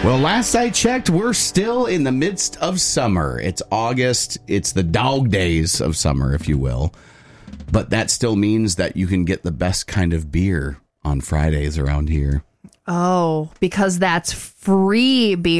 Well, last I checked, we're still in the midst of summer. It's August. It's the dog days of summer, if you will. But that still means that you can get the best kind of beer on Fridays around here. Oh, because that's free beer.